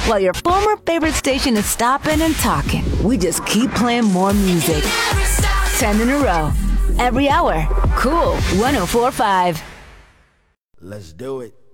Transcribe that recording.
While your former favorite station is stopping and talking, we just keep playing more music. 10 in a row. Every hour. Cool 104.5. Let's do it.